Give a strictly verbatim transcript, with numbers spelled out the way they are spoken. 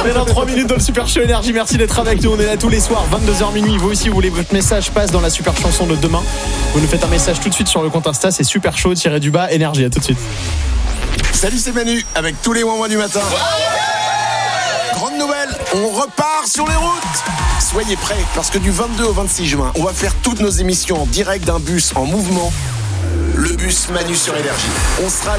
est dans trois minutes dans le Super Show Énergie. Merci d'être avec nous. On est là tous les soirs, vingt-deux heures minuit. Vous aussi, vous voulez votre message passe dans la super chanson de demain. Vous nous faites un message tout de suite sur le compte Insta. C'est Super Show tiré du bas Énergie. À tout de suite. Salut, c'est Manu avec tous les ouin-ouin du matin. Grande nouvelle, on repart sur les routes. Soyez prêts parce que du vingt-deux au vingt-six juin, on va faire toutes nos émissions en direct d'un bus en mouvement. Le bus Manu sur Énergie. On sera